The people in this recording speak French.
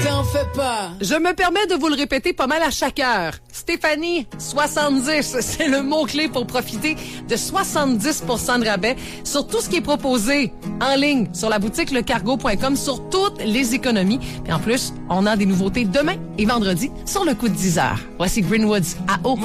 T'en fais pas. Je me permets de vous le répéter pas mal à chaque heure. Stéphanie, 70, c'est le mot-clé pour profiter de 70% de rabais sur tout ce qui est proposé en ligne sur la boutique lecargo.com sur toutes les économies. Et en plus, on a des nouveautés demain et vendredi sur le coup de 10 heures. Voici Greenwoods à haut.